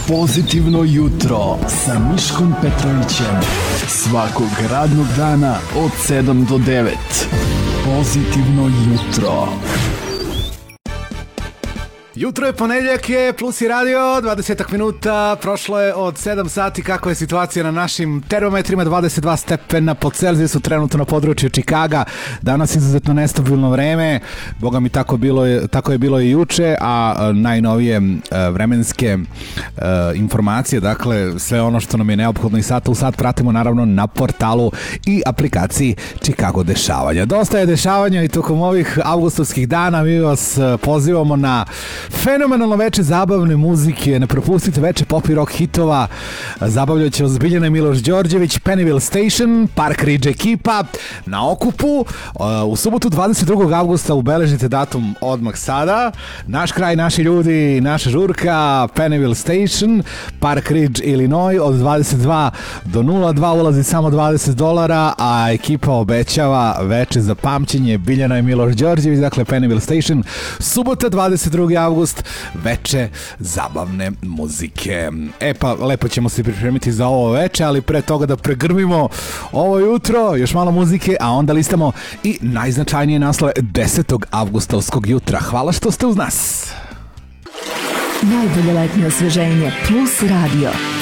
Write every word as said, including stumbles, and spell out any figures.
Pozitivno jutro sa Miškom Petrovićem. Svakog radnog dana od sedam do devet. Pozitivno jutro. Jutro je, ponedjeljak je, Plus i radio, dvadeset minuta, prošlo je od sedam sati. Kako je situacija na našim termometrima? dvadeset dva stepena po Celzijusu trenutno na području Čikaga. Danas izuzetno nestabilno vreme, boga mi tako, bilo je, tako je bilo i juče, a najnovije vremenske uh, informacije, dakle sve ono što nam je neophodno i sat u sat pratimo naravno na portalu i aplikaciji Chicago dešavanja. Dosta je dešavanja i tokom ovih avgustovskih dana. Mi vas pozivamo na fenomenalno veče zabavne muzike. Ne propustite veče pop i rock hitova. Zabavljat će vas Biljana Miloš Đorđević, Pennyville Station, Park Ridge ekipa na okupu. U subotu dvadeset drugog avgusta ubeležite datum odmah sada. Naš kraj, naši ljudi, naša žurka, Pennyville Station, Park Ridge, Illinois, od dvadeset dva do nula dva ulazi samo dvadeset dolara, a ekipa obećava veče za pamćenje. Biljana i Miloš Đorđević, dakle Pennyville Station, subota dvadeset drugi avgust, veče zabavne muzike. E pa, lepo ćemo se pripremiti za ovo veče, ali pre toga da pregrmimo ovo jutro, još malo muzike, a onda listamo i najznačajnije naslove desetog avgustovskog jutra. Hvala što ste uz nas. Najbolje letnje osveženje Plus radio.